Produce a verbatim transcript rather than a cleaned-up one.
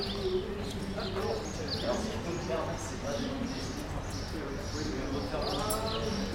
Alors, si je peux me permettre, c'est pas des...